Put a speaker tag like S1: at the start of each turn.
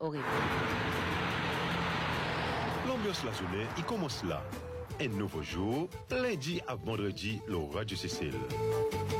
S1: Au revoir.
S2: L'ambiance la journée, il commence là. Un nouveau jour, lundi à vendredi, le Radio Cécile.